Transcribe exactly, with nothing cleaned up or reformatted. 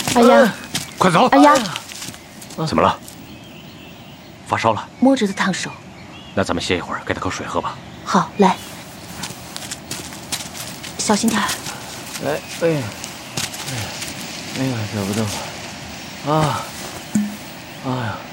二丫， 快走！ 二丫， 怎么了？发烧了？ 摸着的烫手。 那咱们歇一会儿，给他口水喝吧。 好，来，小心点儿。 哎哎呀，哎呀，哎呀，走不动了。啊，哎呀。